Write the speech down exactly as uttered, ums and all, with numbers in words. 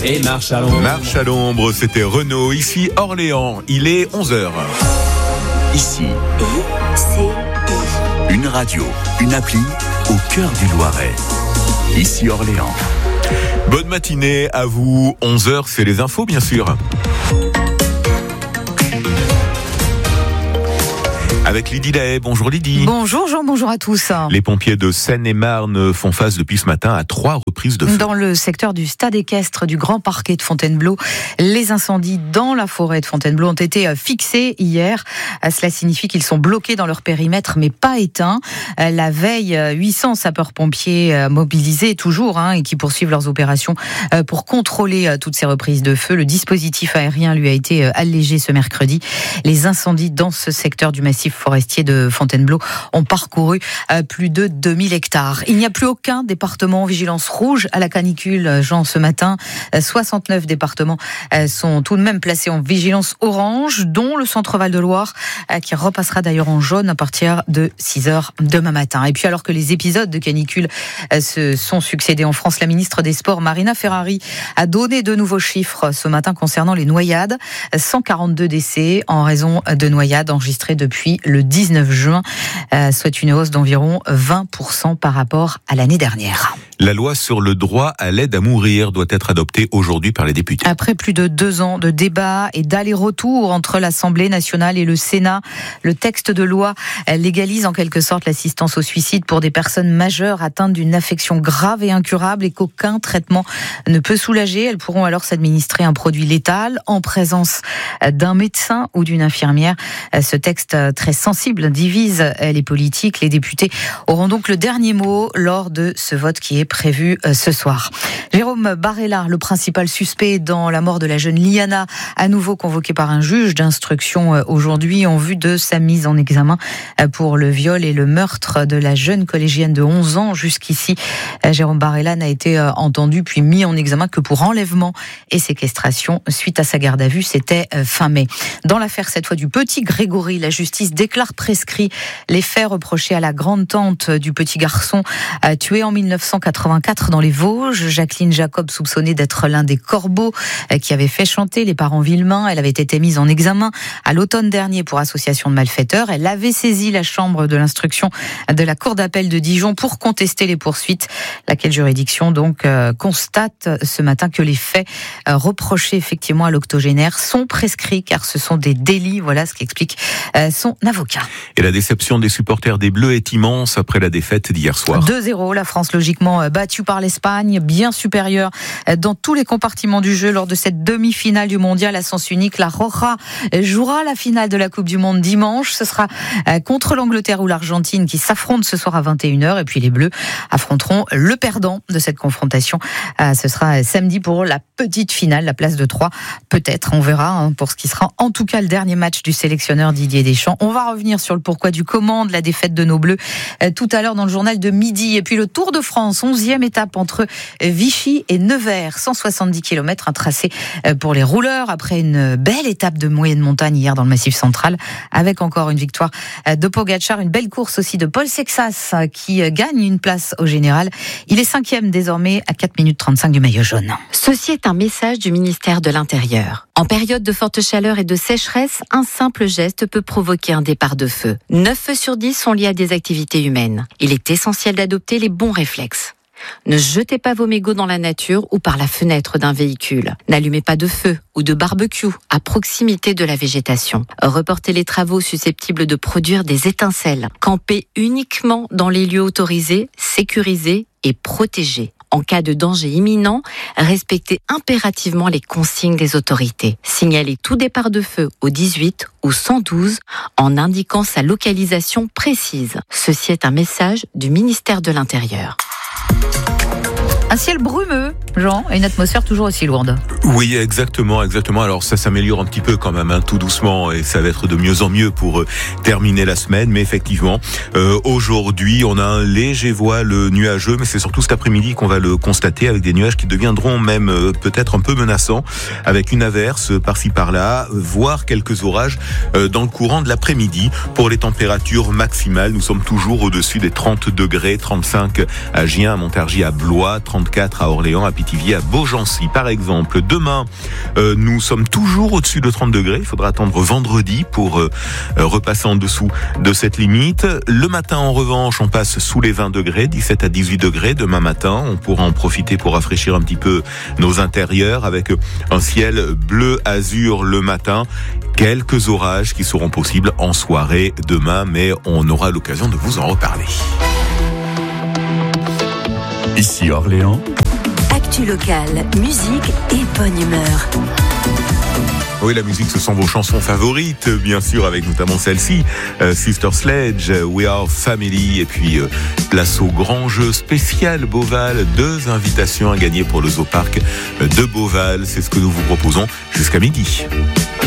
et marche à l'ombre. Marche à l'ombre, c'était Renaud. Ici Orléans, il est onze heures. Ici, une radio, une appli au cœur du Loiret. Ici Orléans. Bonne matinée à vous. onze heures, c'est les infos, bien sûr. Avec Lydie Lahaye. Bonjour Lydie. Bonjour Jean, bonjour à tous. Les pompiers de Seine-et-Marne font face depuis ce matin à trois reprises de feu. Dans le secteur du stade équestre du Grand Parquet de Fontainebleau, les incendies dans la forêt de Fontainebleau ont été fixés hier. Cela signifie qu'ils sont bloqués dans leur périmètre mais pas éteints. La veille, huit cents sapeurs-pompiers mobilisés toujours hein, et qui poursuivent leurs opérations pour contrôler toutes ces reprises de feu. Le dispositif aérien lui a été allégé ce mercredi. Les incendies dans ce secteur du massif forestier de Fontainebleau ont parcouru plus de deux mille hectares. Il n'y a plus aucun département en vigilance rouge à la canicule, Jean, ce matin. soixante-neuf départements sont tout de même placés en vigilance orange, dont le Centre Val-de-Loire, qui repassera d'ailleurs en jaune à partir de six heures demain matin. Et puis alors que les épisodes de canicule se sont succédés en France, la ministre des Sports, Marina Ferrari, a donné de nouveaux chiffres ce matin concernant les noyades. cent quarante-deux décès en raison de noyades enregistrées depuis le dix-neuf juin, euh, soit une hausse d'environ vingt pour cent par rapport à l'année dernière. La loi sur le droit à l'aide à mourir doit être adoptée aujourd'hui par les députés. Après plus de deux ans de débats et d'allers-retours entre l'Assemblée nationale et le Sénat, le texte de loi légalise en quelque sorte l'assistance au suicide pour des personnes majeures atteintes d'une affection grave et incurable et qu'aucun traitement ne peut soulager. Elles pourront alors s'administrer un produit létal en présence d'un médecin ou d'une infirmière. Ce texte très sensible divise les politiques. Les députés auront donc le dernier mot lors de ce vote qui est prévu ce soir. Jérôme Barella, le principal suspect dans la mort de la jeune Liana, à nouveau convoqué par un juge d'instruction aujourd'hui en vue de sa mise en examen pour le viol et le meurtre de la jeune collégienne de onze ans. Jusqu'ici, Jérôme Barella n'a été entendu puis mis en examen que pour enlèvement et séquestration suite à sa garde à vue. C'était fin mai. Dans l'affaire cette fois du petit Grégory, la justice déclare prescrit les faits reprochés à la grande-tante du petit garçon tué en mille neuf cent quatre-vingt-quatre dans les Vosges. Jacqueline Jacob, soupçonnée d'être l'un des corbeaux qui avait fait chanter les parents Villemain. Elle avait été mise en examen à l'automne dernier pour association de malfaiteurs. Elle avait saisi la chambre de l'instruction de la cour d'appel de Dijon pour contester les poursuites. Laquelle juridiction donc euh, constate ce matin que les faits euh, reprochés effectivement à l'octogénaire sont prescrits car ce sont des délits. Voilà ce qu'explique euh, son avocat. Et la déception des supporters des Bleus est immense après la défaite d'hier soir. deux zéro, la France logiquement battue par l'Espagne, bien supérieure dans tous les compartiments du jeu lors de cette demi-finale du mondial à sens unique. La Roja jouera la finale de la Coupe du Monde dimanche. Ce sera contre l'Angleterre ou l'Argentine qui s'affrontent ce soir à vingt et une heures. Et puis les Bleus affronteront le perdant de cette confrontation. Ce sera samedi pour la petite finale, la place de trois. Peut-être, on verra pour ce qui sera en tout cas le dernier match du sélectionneur Didier Deschamps. On va revenir sur le pourquoi du comment de la défaite de nos Bleus tout à l'heure dans le journal de midi. Et puis le Tour de France, onzième étape entre Vichy et Nevers, cent soixante-dix kilomètres, un tracé pour les rouleurs après une belle étape de moyenne montagne hier dans le Massif central, avec encore une victoire de Pogacar, une belle course aussi de Paul Sexas qui gagne une place au général. Il est cinquième désormais à quatre minutes trente-cinq du maillot jaune. Ceci est un message du ministère de l'Intérieur. En période de forte chaleur et de sécheresse, un simple geste peut provoquer un départ de feu. neuf feux sur dix sont liés à des activités humaines. Il est essentiel d'adopter les bons réflexes. Ne jetez pas vos mégots dans la nature ou par la fenêtre d'un véhicule. N'allumez pas de feu ou de barbecue à proximité de la végétation. Reportez les travaux susceptibles de produire des étincelles. Campez uniquement dans les lieux autorisés, sécurisés et protégés. En cas de danger imminent, respectez impérativement les consignes des autorités. Signalez tout départ de feu au dix-huit ou cent douze en indiquant sa localisation précise. Ceci est un message du ministère de l'Intérieur. Un ciel brumeux, Jean, et une atmosphère toujours aussi lourde. Oui, exactement, exactement. Alors ça s'améliore un petit peu quand même, hein, tout doucement, et ça va être de mieux en mieux pour euh, terminer la semaine. Mais effectivement, euh, aujourd'hui, on a un léger voile nuageux, mais c'est surtout cet après-midi qu'on va le constater, avec des nuages qui deviendront même euh, peut-être un peu menaçants, avec une averse par-ci par-là, voire quelques orages euh, dans le courant de l'après-midi. Pour les températures maximales, nous sommes toujours au-dessus des trente degrés, trente-cinq à Gien, à Montargis, à Blois, trente-quatre à Orléans, à Pithiviers. Pithiviers à Beaugency par exemple. Demain, euh, nous sommes toujours au-dessus de trente degrés. Il faudra attendre vendredi pour euh, repasser en dessous de cette limite. Le matin, en revanche, on passe sous les vingt degrés, dix-sept à dix-huit degrés. Demain matin, on pourra en profiter pour rafraîchir un petit peu nos intérieurs avec un ciel bleu azur le matin. Quelques orages qui seront possibles en soirée demain, mais on aura l'occasion de vous en reparler. Ici Orléans. Actu locale, musique et bonne humeur. Oui, la musique, ce sont vos chansons favorites, bien sûr, avec notamment celle-ci, euh, Sister Sledge, We Are Family, et puis euh, place au grand jeu spécial Beauval, deux invitations à gagner pour le Zoo Park de Beauval. C'est ce que nous vous proposons jusqu'à midi.